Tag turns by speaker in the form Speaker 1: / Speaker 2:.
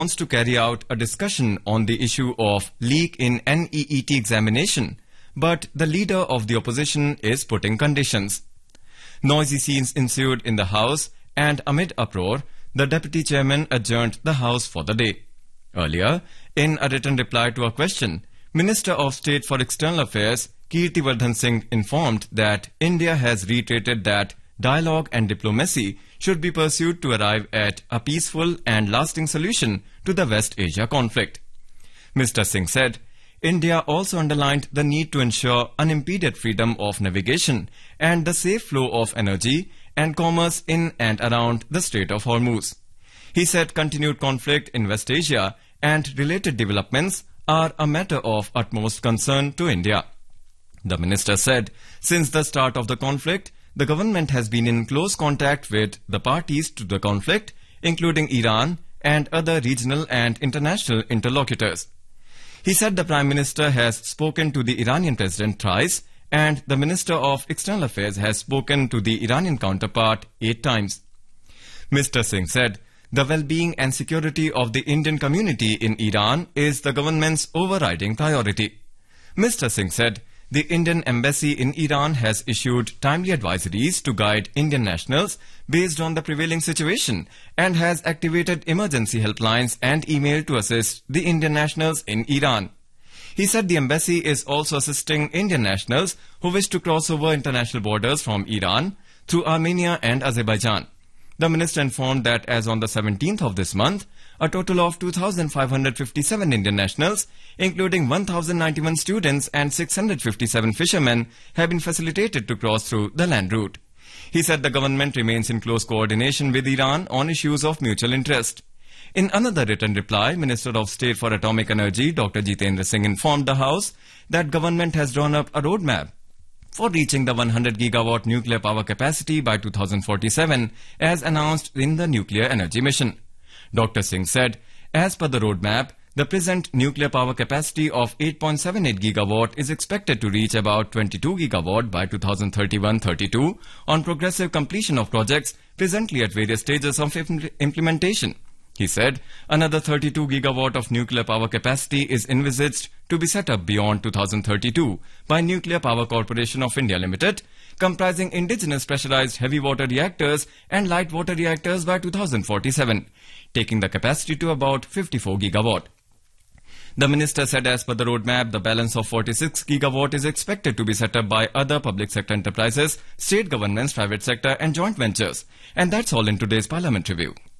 Speaker 1: wants to carry out a discussion on the issue of leak in NEET examination, but the leader of the opposition is putting conditions. Noisy scenes ensued in the House, and amid uproar, the Deputy Chairman adjourned the House for the day. Earlier, in a written reply to a question, Minister of State for External Affairs Kirtiwardhan Singh informed that India has reiterated that dialogue and diplomacy should be pursued to arrive at a peaceful and lasting solution to the West Asia conflict. Mr. Singh said, India also underlined the need to ensure unimpeded freedom of navigation and the safe flow of energy and commerce in and around the Strait of Hormuz. He said continued conflict in West Asia and related developments are a matter of utmost concern to India. The minister said, since the start of the conflict, the government has been in close contact with the parties to the conflict, including Iran and other regional and international interlocutors. He said the Prime Minister has spoken to the Iranian President thrice, and the Minister of External Affairs has spoken to the Iranian counterpart 8 times. Mr. Singh said, the well-being and security of the Indian community in Iran is the government's overriding priority. Mr. Singh said, the Indian Embassy in Iran has issued timely advisories to guide Indian nationals based on the prevailing situation and has activated emergency helplines and email to assist the Indian nationals in Iran. He said the embassy is also assisting Indian nationals who wish to cross over international borders from Iran through Armenia and Azerbaijan. The minister informed that as on the 17th of this month, a total of 2,557 Indian nationals, including 1,091 students and 657 fishermen, have been facilitated to cross through the land route. He said the government remains in close coordination with Iran on issues of mutual interest. In another written reply, Minister of State for Atomic Energy, Dr. Jitendra Singh, informed the House that government has drawn up a roadmap for reaching the 100 gigawatt nuclear power capacity by 2047, as announced in the Nuclear Energy Mission. Dr. Singh said, as per the roadmap, the present nuclear power capacity of 8.78 gigawatt is expected to reach about 22 gigawatt by 2031-32 on progressive completion of projects presently at various stages of implementation. He said, another 32 gigawatt of nuclear power capacity is envisaged to be set up beyond 2032 by Nuclear Power Corporation of India Limited, comprising indigenous pressurized heavy water reactors and light water reactors by 2047, taking the capacity to about 54 gigawatt. The minister said as per the roadmap, the balance of 46 gigawatt is expected to be set up by other public sector enterprises, state governments, private sector and joint ventures. And that's all in today's Parliament Review.